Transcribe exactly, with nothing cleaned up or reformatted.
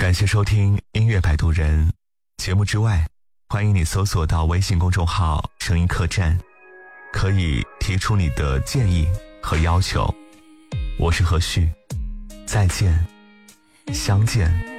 感谢收听音乐摆渡人。节目之外，欢迎你搜索到微信公众号声音客栈，可以提出你的建议和要求。我是何旭，再见，相见。